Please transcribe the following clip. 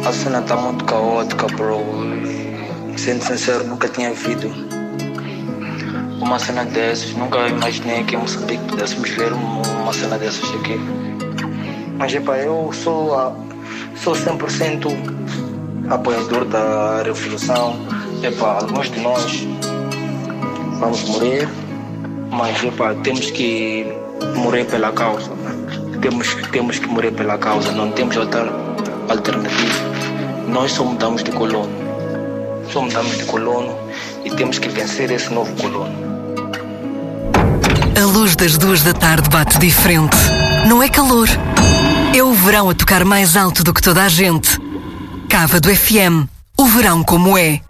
A cena tá muito caótica, bro. Sendo sincero, nunca tinha visto uma cena dessas. Nunca imaginei que em Moçambique pudéssemos ver uma cena dessas aqui. Mas eu sou 100% apoiador da revolução. Alguns de nós vamos morrer, mas temos que morrer pela causa. Temos que morrer pela causa, não temos outra alternativa. Nós só mudamos de colono. E temos que vencer esse novo colono. A luz das 2 da tarde bate diferente. Não é calor. É o verão a tocar mais alto do que toda a gente. Cava do FM. O verão como é.